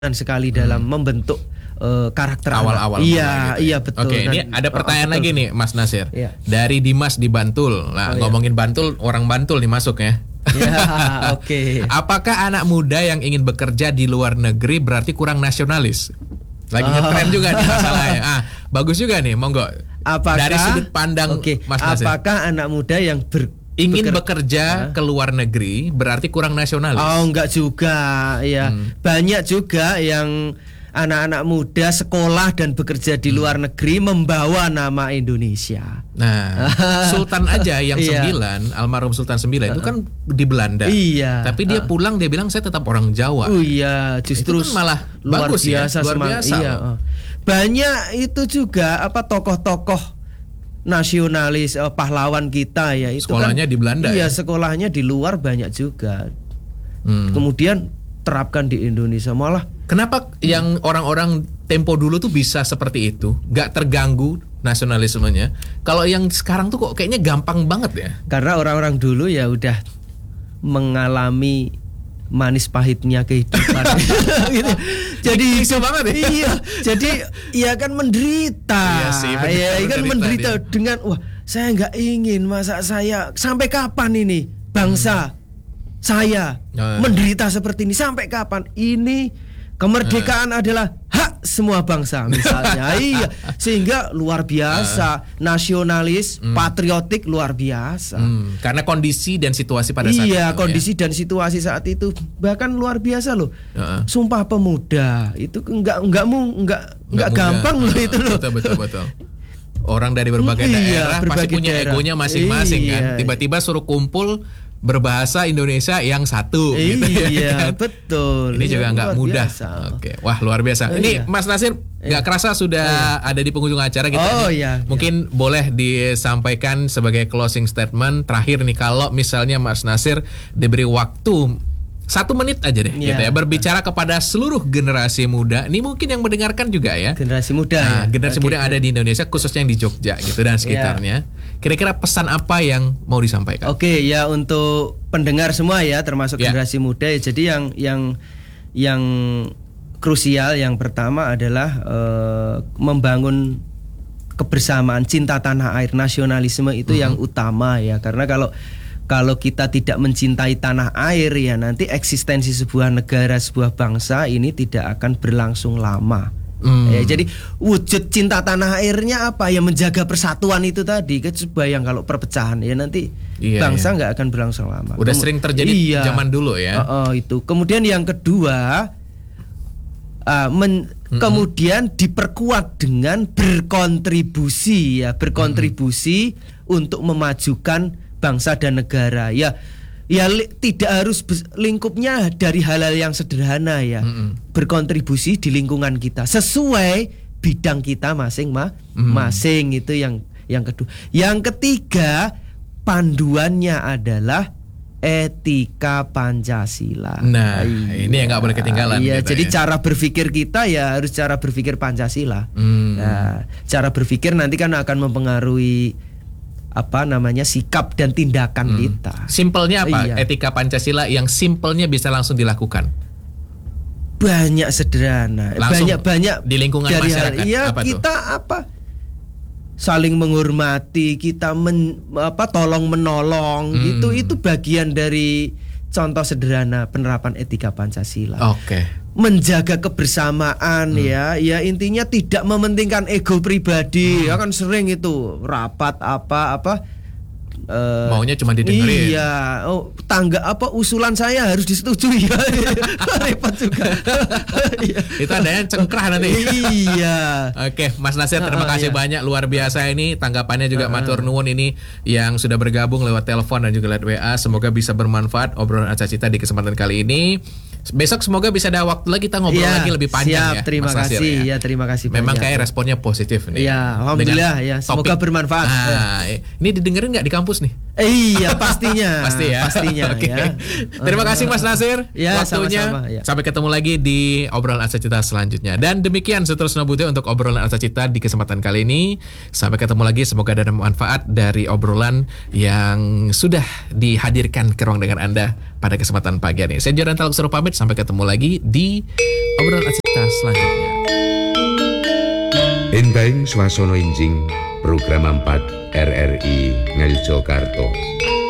sekali dalam membentuk karakter awal-awal. Iya, gitu. iya betul. Oke, ini ada pertanyaan lagi nih, Mas Nasir. Iya. Dari Dimas di Bantul. Nah, ngomongin Bantul, orang Bantul nih masuk ya. Ya, oke. Apakah anak muda yang ingin bekerja di luar negeri berarti kurang nasionalis? Lagi ngetren juga nih masalahnya. Bagus juga nih, monggo. Apakah dari sudut pandang Mas Nasir? Apakah anak muda yang ingin bekerja ke luar negeri berarti kurang nasionalis? Oh, enggak juga, ya. Banyak juga yang anak-anak muda sekolah dan bekerja di luar negeri membawa nama Indonesia. Nah, Sultan aja yang 9, almarhum Sultan 9 itu kan di Belanda. Iya. Tapi dia pulang dia bilang saya tetap orang Jawa. Oh iya, justru itu kan malah luar bagus biasa, ya, luar biasa. Iya. Banyak itu juga tokoh-tokoh nasionalis pahlawan kita ya itu sekolahnya kan, di Belanda. Iya, sekolahnya di luar banyak juga. Kemudian terapkan di Indonesia malah. Kenapa yang orang-orang tempo dulu tuh bisa seperti itu, nggak terganggu nasionalismenya? Kalau yang sekarang tuh kok kayaknya gampang banget ya? Karena orang-orang dulu ya udah mengalami manis pahitnya kehidupan. Gitu. Jadi bisa banget ya? Iya. Jadi ya kan menderita. Iya sih, kan menderita dia. Dengan wah, saya nggak ingin, masa saya sampai kapan ini bangsa saya menderita seperti ini, sampai kapan? Ini kemerdekaan adalah hak semua bangsa misalnya. Iya, sehingga luar biasa, nasionalis, patriotik luar biasa. Karena kondisi dan situasi pada saat itu. Iya, kondisi dan situasi saat itu bahkan luar biasa loh. Sumpah Pemuda itu enggak gampang loh itu loh. Betul. Orang dari berbagai daerah pasti punya egonya masing-masing kan. Tiba-tiba suruh kumpul berbahasa Indonesia yang satu gitu ya kan? Betul. Ini juga nggak mudah. Oke. Wah, luar biasa. Ini Mas Nasir nggak kerasa sudah ada di penghujung acara kita. Mungkin boleh disampaikan sebagai closing statement terakhir nih, kalau misalnya Mas Nasir diberi waktu 1 menit aja deh gitu ya, berbicara kepada seluruh generasi muda. Ini mungkin yang mendengarkan juga ya. Generasi muda. Generasi muda yang ada di Indonesia, khususnya yang di Jogja gitu dan sekitarnya. Kira-kira pesan apa yang mau disampaikan? Oke, ya untuk pendengar semua ya, termasuk generasi muda ya. Jadi yang krusial yang pertama adalah membangun kebersamaan, cinta tanah air, nasionalisme itu yang utama ya. Karena kalau kita tidak mencintai tanah air ya, nanti eksistensi sebuah negara, sebuah bangsa ini tidak akan berlangsung lama. Ya, jadi wujud cinta tanah airnya apa? Ya menjaga persatuan itu tadi. Kebayang kalau perpecahan ya nanti bangsa nggak akan berlangsung lama. Udah sering terjadi zaman dulu ya. Itu. Kemudian yang kedua, kemudian diperkuat dengan berkontribusi untuk memajukan bangsa dan negara ya. Tidak harus lingkupnya dari hal-hal yang sederhana ya. Berkontribusi di lingkungan kita sesuai bidang kita masing-masing. Itu yang kedua. Yang ketiga, panduannya adalah etika Pancasila. Nah, ini yang nggak boleh ketinggalan. Iya, jadi cara berpikir kita ya harus cara berpikir Pancasila. Nah, cara berpikir nanti kan akan mempengaruhi sikap dan tindakan kita. Simpelnya apa? Etika Pancasila yang simpelnya bisa langsung dilakukan. Banyak sederhana. Banyak di lingkungan masyarakat. Kita saling menghormati, kita tolong menolong. Itu bagian dari contoh sederhana penerapan etika Pancasila. Oke. Menjaga kebersamaan ya intinya tidak mementingkan ego pribadi. Ya kan sering itu rapat maunya cuma didengerin. Iya, usulan saya harus disetujui. Repot juga. Itu adanya cengkrah nanti. Iya. Oke, Mas Nasir, terima kasih banyak, luar biasa ini tanggapannya juga. Matur nuwun ini yang sudah bergabung lewat telepon dan juga lewat WA. Semoga bisa bermanfaat obrolan Acak Cita di kesempatan kali ini. Besok semoga bisa ada waktu lagi kita ngobrol lagi lebih panjang. Siap, terima Mas Nasir, kasih ya. Terima kasih memang banyak. kayak responnya positif nih. Ya, alhamdulillah ya. Semoga bermanfaat. Ini didengerin nggak di kampus nih? Iya pastinya. Pastinya okay. Ya. Terima kasih Mas Nasir waktunya. Sama-sama, ya. Sampai ketemu lagi di obrolan Arsa Cita selanjutnya. Dan demikian seterusnya Bute untuk obrolan Arsa Cita di kesempatan kali ini. Sampai ketemu lagi, semoga ada manfaat dari obrolan yang sudah dihadirkan ke ruang dengar Anda pada kesempatan pagi ini. Saya Jordan Taluk suruh pamit, sampai ketemu lagi di obrolan Arsa Cita selanjutnya. Endaing swasana enjing program 4 RRI Ngayogyakarta.